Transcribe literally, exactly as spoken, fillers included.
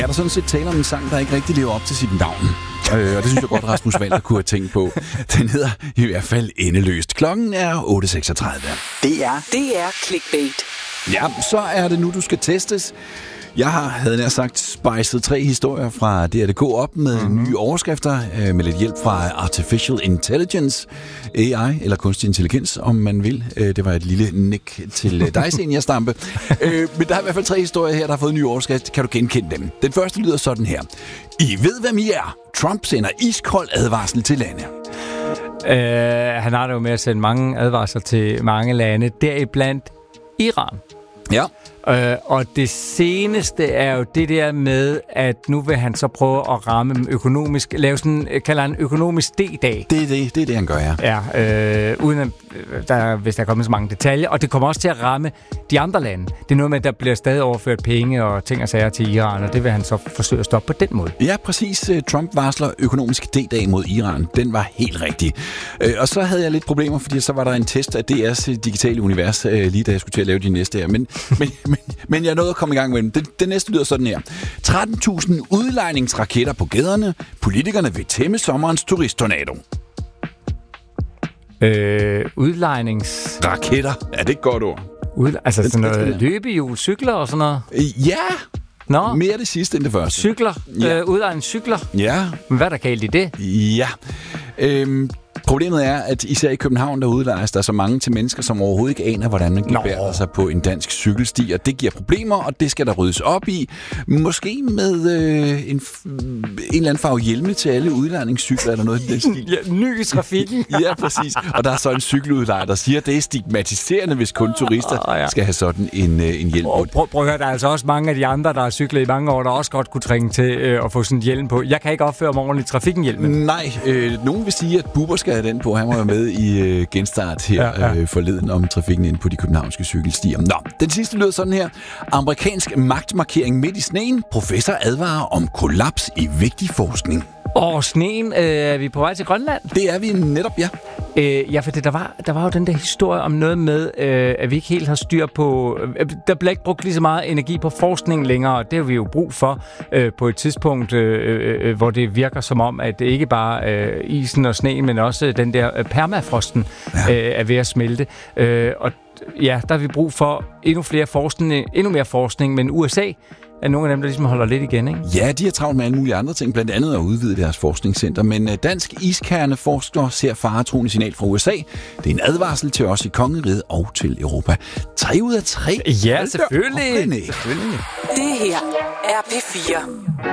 er der sådan set tale om en sang, der ikke rigtig lever op til sit navn. Øh, og det synes jeg godt, Rasmus Walter kunne have tænkt på. Den hedder i hvert fald Endeløst. Klokken er otte seksogtredive. Det er, det er clickbait. Ja, så er det nu, du skal testes. Jeg har, havde nær sagt, spejset tre historier fra D R punktum D K op med mm-hmm. nye overskrifter, øh, med lidt hjælp fra Artificial Intelligence, A I, eller kunstig intelligens, om man vil. Øh, det var et lille nik til dig, Senior Stampe. øh, men der er i hvert fald tre historier her, der har fået nye overskrifter. Kan du genkende dem? Den første lyder sådan her. I ved, hvem I er. Trump sender iskold advarsel til lande. Øh, han har det jo med at sende mange advarsler til mange lande, deriblandt Iran. Ja. Øh, og det seneste er jo det der med, at nu vil han så prøve at ramme dem økonomisk, lave sådan, kalder han økonomisk D-dag. Det er det, det er det, han gør, ja. Ja, øh, uden at der, hvis der kommer så mange detaljer. Og det kommer også til at ramme de andre lande. Det er noget med, at der bliver stadig overført penge og ting og sager til Iran, og det vil han så forsøge at stoppe på den måde. Ja, præcis. Trump varsler økonomisk D-dag mod Iran. Den var helt rigtig. Og så havde jeg lidt problemer, fordi så var der en test af D R's digitale univers, lige da jeg skulle til at lave de næste her. Men, men, men, men jeg nåede at komme i gang med dem. Den, den næste lyder sådan her. tretten tusind udlejningsraketter på gaderne. Politikerne vil tæmme sommerens turisttornado. Øh, udlejnings... Raketter. Er det et godt ord? Ud, altså sådan noget løbehjul, cykler og sådan noget? Ja! Nå. Mere det sidste end det første. Cykler? Ja. Øh, udlejningscykler? Ja. Men hvad er der galt i det? Ja. Øhm, problemet er, at især i København, der udlejes der så mange til mennesker, som overhovedet ikke aner, hvordan man gebærer sig på en dansk cykelsti, og det giver problemer, og det skal der ryddes op i. Måske med øh, en, en eller anden farve hjelme til alle udlejningscykler, eller noget i den stil. Ja, ny i trafikken. Ja, præcis. Og der er så en cykeludlejer, der siger, at det er stigmatiserende, hvis kun turister oh, ja. skal have sådan en, øh, en hjelm på. Prøv, prøv at høre, der er altså også mange af de andre, der har cyklet i mange år, der også godt kunne trænge til øh, at få sådan en hjelm på. Jeg kan ikke opføre mig ordentligt i trafikken-hjelmen. Nej, øh, nogen vil sige, at Bubber skal have den på. Han var jo med i øh, genstart her ja, ja. Øh, forleden om trafikken ind på de københavnske cykelstier. Nå, den sidste lyder sådan her. Amerikansk magtmarkering midt i sneen. Professor advarer om kollaps i vigtig forskning. Og sneen, øh, er vi på vej til Grønland? Det er vi netop, ja. Øh, ja, for det, der, var, der var jo den der historie om noget med, øh, at vi ikke helt har styr på... Øh, der bliver ikke brugt lige så meget energi på forskning længere, og det har vi jo brug for øh, på et tidspunkt, øh, øh, hvor det virker som om, at det ikke bare øh, isen og sneen, men også den der øh, permafrosten ja. øh, er ved at smelte. Øh, og ja, der har vi brug for endnu flere forskning, endnu mere forskning, men U S A er nogle af dem, der ligesom holder lidt igen, ikke? Ja, de har travlt med alle mulige andre ting, blandt andet at udvide deres forskningscenter. Men dansk iskerneforsker ser faretruende signal fra U S A. Det er en advarsel til os i kongeriget og til Europa. Tre ud af tre. Ja, selvfølgelig. selvfølgelig. Det her er P fire.